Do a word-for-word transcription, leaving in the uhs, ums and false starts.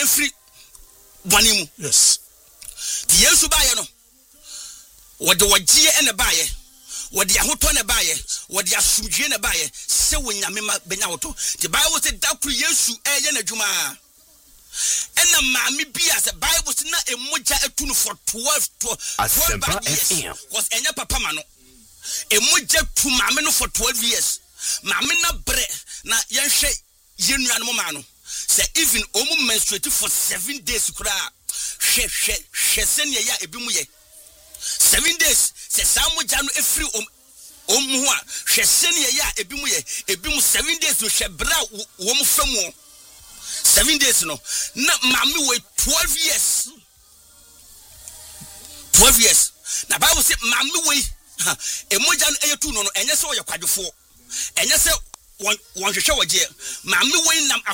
abusie free bonimu. Yes. The Yesu baye no. What the wagie and a baye. What the ahoto ne baye. What the asumdwe ne baye. Se wo nyame ma benya woto. The Bible said that Yesu eye na dwuma. And a mammy be as a Bible said na e moja etunu for twelve twelve years. Was enya papa mano. E moja tu mammy no for twelve years. Mammy na bre na yenhwe yenu no ma no. Say even omu menstruate for seven days kura. She she she senya ya ebimu ye. Seven days. Se samu janu efri om omu a she senya ya ebimu ye. Ebimu seven days no she bra wo mu famu. Seven days no. Na mami we twelve years. Twelve years. Na Bible say mami we emoja no eyetu no no enye se wo ye kwadwefo. Enye se won won hwehwe wo je. Mami we nam